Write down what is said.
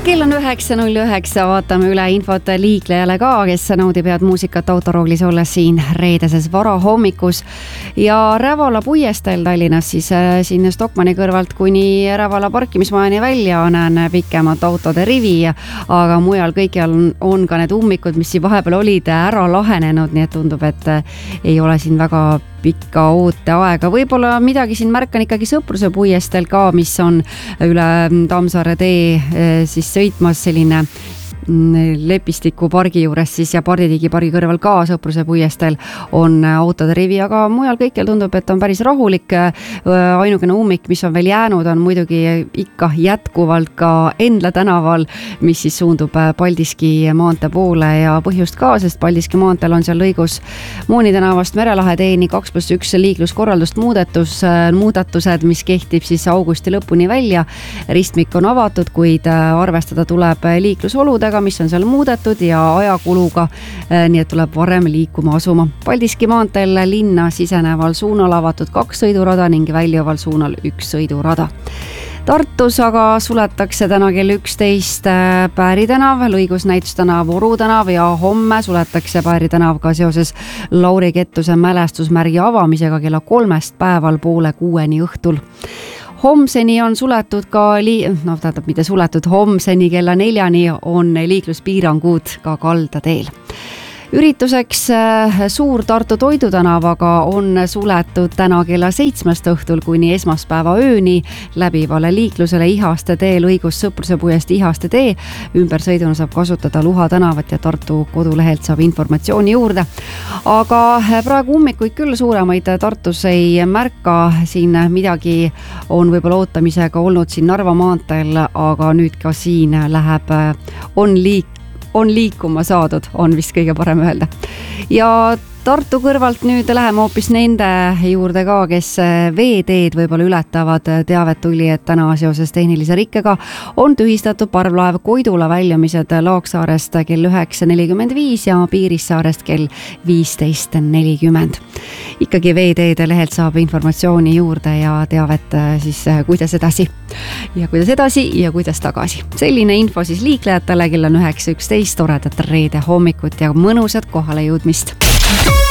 Kell on 9.09, vaatame üle infot liiklejale ka, kes naudib head muusikat autoroolis olles siin reedeses varahommikus. Ja Rävala puiesteel Tallinnas siis siin Stockmanni kõrvalt kuni Rävala parkimismajani välja näen pikemat autode rivi, aga mujal kõikjal on ka need ummikud, mis siin vahepeal olid ära lahenenud, nii et tundub, et ei ole siin väga pikka ooteaega. Võib-olla midagi siin märkan ikkagi Sõpruse puiesteel ka, mis on üle Tammsaare tee siis sõitmas selline Lepistiku pargi juures siis ja Parditigi pargi kõrval ka Sõpruse puiesteel on autode rivi, aga mujal kõikjal tundub, et on päris rahulik. Ainukene ummik, mis on veel jäänud, on muidugi ikka jätkuvalt ka Endla tänaval, mis siis suundub Paldiski maantee poole ja põhjust ka, sest Paldiski maanteel on seal lõigus Mooni tänavast Merelahe teeni 2+1 liikluskorraldust muudatused, mis kehtib siis augusti lõpuni välja. Ristmik on avatud, kuid arvestada tuleb liiklusoludega, mis on seal muudetud ja ajakuluga, nii et tuleb varem liikuma asuma. Paldiski maanteel linna siseneval suunal avatud 2 sõidurada ning väljuval suunal 1 sõidurada. Tartus aga suletakse täna kell 11 Pääri tänav, lõigus Näitustänav, Oru tänav ja homme suletakse Pääri tänav ka seoses Lauri Kettuse mälestusmärgi avamisega kella 3 päeval 5:30 õhtul. Homseni on suletud ka, mitte suletud, homseni kella 4 on liikluspiirangud ka kaldateel. Ürituseks Suur Tartu toidutänavaga on suletud täna kella 7 õhtul kuni esmaspäeva ööni läbivale liiklusele Ihaste tee lõigus Sõpruse puiest Ihaste tee. Ümbersõiduna saab kasutada Luha tänavat ja Tartu kodulehelt saab informatsiooni juurde. Aga praegu ummikuid küll suuremaid Tartus ei märka, siin midagi on võib-olla ootamisega olnud siin Narva maanteel, aga nüüd ka siin on liikuma saadud, on vist kõige parem öelda. Ja Tartu kõrvalt nüüd läheme hoopis nende juurde ka, kes veeteed võib-olla ületavad. Teavet tuli, et täna seoses tehnilise rikkega on tühistatud parvlaev Koidula väljumised Laaksaarest kell 9.45 ja Piirissaarest kell 15.40. Ikkagi veeteede lehelt saab informatsiooni juurde ja teavet siis kuidas edasi ja kuidas tagasi. Selline info siis liiklejatele, kell on 9.11, toredat reede hommikut ja mõnusat kohale jõudmist.